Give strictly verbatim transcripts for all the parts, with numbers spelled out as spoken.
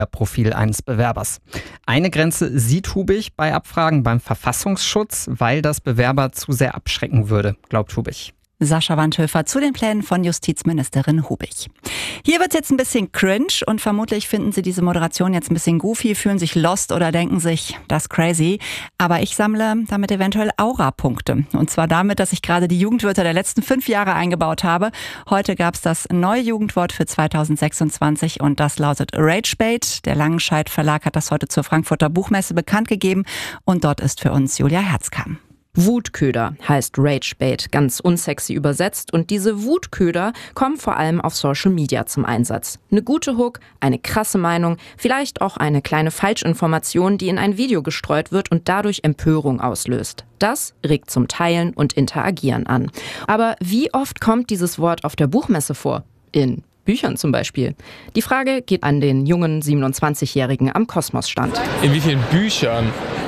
Profil eines Bewerbers. Eine Grenze sieht Hubig bei Abfragen beim Verfassungsschutz, weil das Bewerber zu sehr abschrecken würde, glaubt Hubig. Sascha Wandhöfer zu den Plänen von Justizministerin Hubig. Hier wird's jetzt ein bisschen cringe und vermutlich finden Sie diese Moderation jetzt ein bisschen goofy, fühlen sich lost oder denken sich, das ist crazy. Aber ich sammle damit eventuell Aura-Punkte. Und zwar damit, dass ich gerade die Jugendwörter der letzten fünf Jahre eingebaut habe. Heute gab's das neue Jugendwort für zweitausendsechsundzwanzig und das lautet Ragebait. Der Langenscheidt Verlag hat das heute zur Frankfurter Buchmesse bekannt gegeben und dort ist für uns Julia Herzkamp. Wutköder heißt Ragebait, ganz unsexy übersetzt, und diese Wutköder kommen vor allem auf Social Media zum Einsatz. Eine gute Hook, eine krasse Meinung, vielleicht auch eine kleine Falschinformation, die in ein Video gestreut wird und dadurch Empörung auslöst. Das regt zum Teilen und Interagieren an. Aber wie oft kommt dieses Wort auf der Buchmesse vor? In Büchern zum Beispiel. Die Frage geht an den jungen siebenundzwanzigjährigen am Kosmos-Stand. In wie vielen Büchern?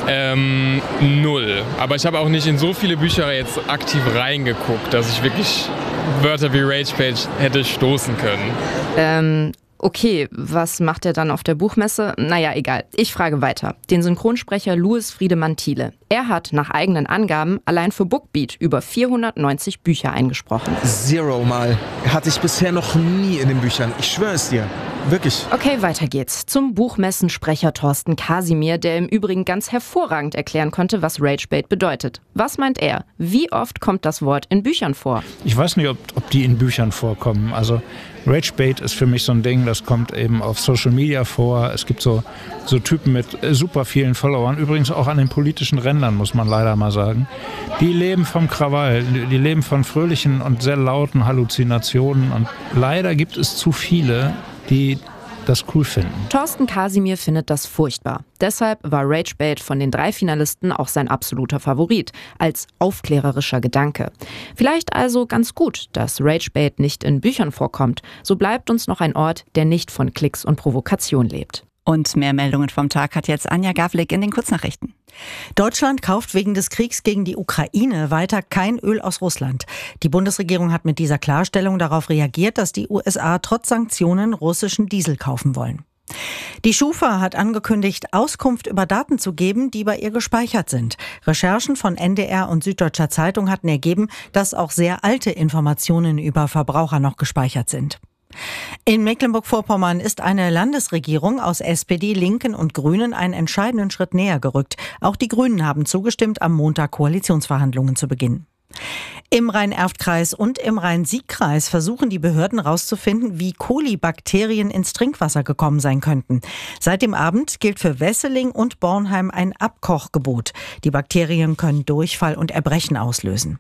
Ähm, null. Aber ich habe auch nicht in so viele Bücher jetzt aktiv reingeguckt, dass ich wirklich Wörter wie Ragebait hätte stoßen können. Ähm, okay, was macht er dann auf der Buchmesse? Naja, egal. Ich frage weiter. Den Synchronsprecher Louis Friedemann-Thiele. Er hat nach eigenen Angaben allein für Bookbeat über vierhundertneunzig Bücher eingesprochen. Zero Mal. Hatte ich bisher noch nie in den Büchern. Ich schwöre es dir. Wirklich. Okay, weiter geht's. Zum Buchmessensprecher Thorsten Kasimir, der im Übrigen ganz hervorragend erklären konnte, was Ragebait bedeutet. Was meint er? Wie oft kommt das Wort in Büchern vor? Ich weiß nicht, ob, ob die in Büchern vorkommen. Also Ragebait ist für mich so ein Ding, das kommt eben auf Social Media vor. Es gibt so, so Typen mit super vielen Followern, übrigens auch an den politischen Rändern, muss man leider mal sagen. Die leben vom Krawall, die leben von fröhlichen und sehr lauten Halluzinationen und leider gibt es zu viele, die das cool finden. Thorsten Kasimir findet das furchtbar. Deshalb war Ragebait von den drei Finalisten auch sein absoluter Favorit, als aufklärerischer Gedanke. Vielleicht also ganz gut, dass Ragebait nicht in Büchern vorkommt. So bleibt uns noch ein Ort, der nicht von Klicks und Provokation lebt. Und mehr Meldungen vom Tag hat jetzt Anja Gavlik in den Kurznachrichten. Deutschland kauft wegen des Kriegs gegen die Ukraine weiter kein Öl aus Russland. Die Bundesregierung hat mit dieser Klarstellung darauf reagiert, dass die U S A trotz Sanktionen russischen Diesel kaufen wollen. Die Schufa hat angekündigt, Auskunft über Daten zu geben, die bei ihr gespeichert sind. Recherchen von N D R und Süddeutscher Zeitung hatten ergeben, dass auch sehr alte Informationen über Verbraucher noch gespeichert sind. In Mecklenburg-Vorpommern ist eine Landesregierung aus S P D, Linken und Grünen einen entscheidenden Schritt näher gerückt. Auch die Grünen haben zugestimmt, am Montag Koalitionsverhandlungen zu beginnen. Im Rhein-Erft-Kreis und im Rhein-Sieg-Kreis versuchen die Behörden herauszufinden, wie Kolibakterien ins Trinkwasser gekommen sein könnten. Seit dem Abend gilt für Wesseling und Bornheim ein Abkochgebot. Die Bakterien können Durchfall und Erbrechen auslösen.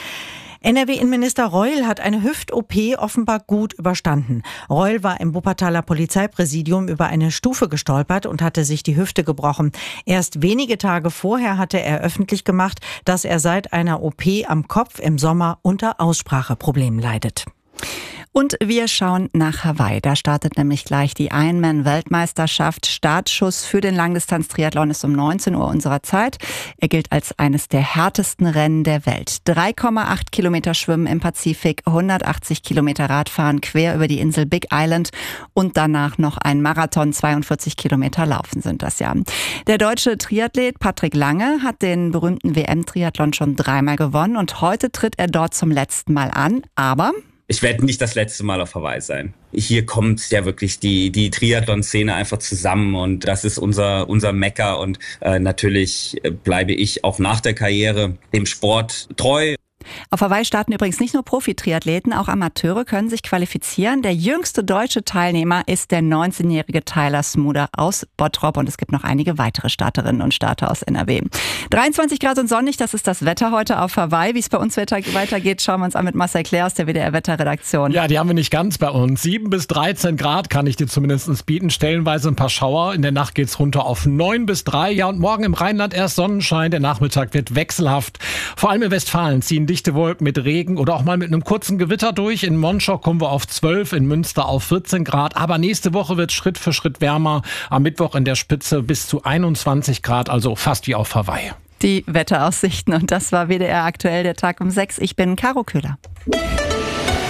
N R W-Innenminister Reul hat eine Hüft-O P offenbar gut überstanden. Reul war im Wuppertaler Polizeipräsidium über eine Stufe gestolpert und hatte sich die Hüfte gebrochen. Erst wenige Tage vorher hatte er öffentlich gemacht, dass er seit einer O P am Kopf im Sommer unter Ausspracheproblemen leidet. Und wir schauen nach Hawaii. Da startet nämlich gleich die Ironman-Weltmeisterschaft. Startschuss für den Langdistanz-Triathlon ist um neunzehn Uhr unserer Zeit. Er gilt als eines der härtesten Rennen der Welt. drei Komma acht Kilometer Schwimmen im Pazifik, hundertachtzig Kilometer Radfahren quer über die Insel Big Island und danach noch ein Marathon, zweiundvierzig Kilometer Laufen sind das ja. Der deutsche Triathlet Patrick Lange hat den berühmten W M-Triathlon schon dreimal gewonnen und heute tritt er dort zum letzten Mal an, aber ich werde nicht das letzte Mal auf Hawaii sein. Hier kommt ja wirklich die die Triathlon-Szene einfach zusammen und das ist unser unser Mekka und äh, natürlich bleibe ich auch nach der Karriere dem Sport treu. Auf Hawaii starten übrigens nicht nur Profi-Triathleten, auch Amateure können sich qualifizieren. Der jüngste deutsche Teilnehmer ist der neunzehnjährige Tyler Smuder aus Bottrop und es gibt noch einige weitere Starterinnen und Starter aus N R W. dreiundzwanzig Grad und sonnig, das ist das Wetter heute auf Hawaii. Wie es bei uns weitergeht, schauen wir uns an mit Marcel Claire aus der W D R-Wetterredaktion. Ja, die haben wir nicht ganz bei uns. sieben bis dreizehn Grad kann ich dir zumindest bieten. Stellenweise ein paar Schauer. In der Nacht geht's runter auf neun bis drei. Ja, und morgen im Rheinland erst Sonnenschein. Der Nachmittag wird wechselhaft. Vor allem in Westfalen ziehen dichte Wolken mit Regen oder auch mal mit einem kurzen Gewitter durch. In Monschau kommen wir auf zwölf, in Münster auf vierzehn Grad. Aber nächste Woche wird Schritt für Schritt wärmer. Am Mittwoch in der Spitze bis zu einundzwanzig Grad, also fast wie auf Hawaii. Die Wetteraussichten und das war W D R aktuell, der Tag um sechs. Ich bin Caro Köhler.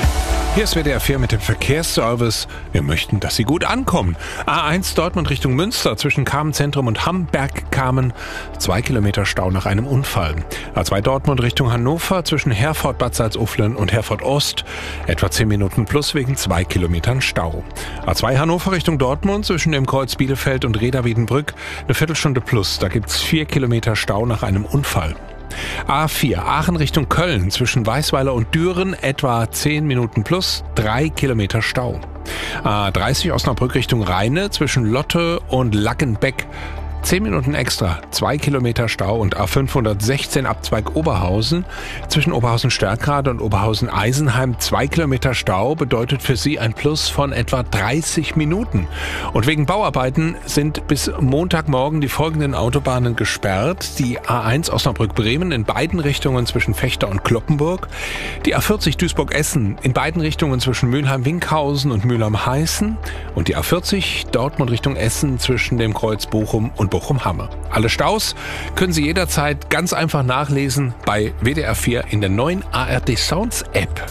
Hier ist W D R vier mit dem Verkehrsservice. Wir möchten, dass Sie gut ankommen. A eins Dortmund Richtung Münster zwischen Kamen-Zentrum und Hamberg-Kamen. Zwei Kilometer Stau nach einem Unfall. A zwei Dortmund Richtung Hannover zwischen Herford-Bad Salzuflen und Herford-Ost. Etwa zehn Minuten plus wegen zwei Kilometern Stau. A zwei Hannover Richtung Dortmund zwischen dem Kreuz Bielefeld und Reda-Wiedenbrück. Eine Viertelstunde plus. Da gibt's vier Kilometer Stau nach einem Unfall. A vier Aachen Richtung Köln zwischen Weißweiler und Düren etwa zehn Minuten plus, drei Kilometer Stau. A dreißig Osnabrück Richtung Rheine zwischen Lotte und Lackenbeck zehn Minuten extra, zwei Kilometer Stau. Und A fünfhundertsechzehn Abzweig Oberhausen zwischen Oberhausen-Stärkrade und Oberhausen-Eisenheim zwei Kilometer Stau bedeutet für Sie ein Plus von etwa dreißig Minuten. Und wegen Bauarbeiten sind bis Montagmorgen die folgenden Autobahnen gesperrt. Die A eins Osnabrück-Bremen in beiden Richtungen zwischen Fechter und Cloppenburg. Die A vierzig Duisburg-Essen in beiden Richtungen zwischen Mülheim-Winkhausen und Mülheim-Heißen. Und die A vierzig Dortmund Richtung Essen zwischen dem Kreuz Bochum und Bochum-Hamme. Alle Staus können Sie jederzeit ganz einfach nachlesen bei W D R vier in der neuen A R D Sounds App.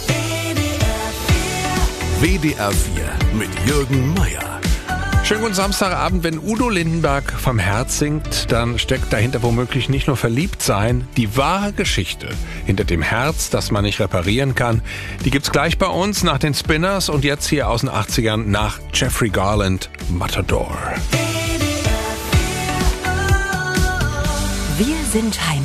W D R vier mit Jürgen Meier. Schönen guten Samstagabend. Wenn Udo Lindenberg vom Herz singt, dann steckt dahinter womöglich nicht nur Verliebtsein. Die wahre Geschichte hinter dem Herz, das man nicht reparieren kann, die gibt's gleich bei uns nach den Spinners und jetzt hier aus den achtzigern nach Jeffrey Garland, Matador. Wir sind heim.